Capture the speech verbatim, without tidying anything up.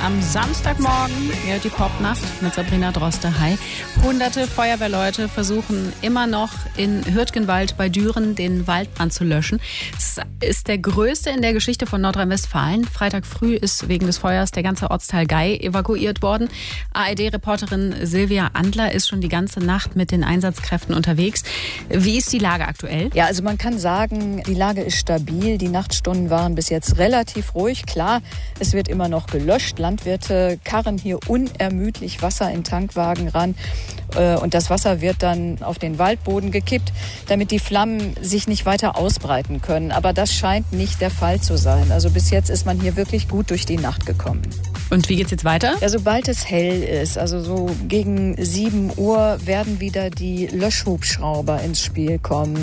am Samstagmorgen. Ihr hört die Popnacht mit Sabrina Droste. Hi. Hunderte Feuerwehrleute versuchen immer noch in Hürtgenwald bei Düren den Waldbrand zu löschen. Es ist der größte in der Geschichte von Nordrhein-Westfalen. Freitag früh ist wegen des Feuers der ganze Ortsteil Gei evakuiert worden. A R D-Reporterin Silvia Andler ist schon die ganze Nacht mit den Einsatzkräften unterwegs. Wie ist die Lage aktuell? Ja, also man kann sagen, die Lage ist stabil. Die Nachtstunden waren bis jetzt relativ ruhig. Klar, es wird immer noch gelöscht. Landwirte karren hier unermüdlich Wasser in Tankwagen ran. Und das Wasser wird dann auf den Waldboden gekippt, damit die Flammen sich nicht weiter ausbreiten können. Aber das scheint nicht der Fall zu sein. Also bis jetzt ist man hier wirklich gut durch die Nacht gekommen. Und wie geht's jetzt weiter? Ja, sobald es hell ist, also so gegen sieben Uhr, werden wieder die Löschhubschrauber ins Spiel kommen.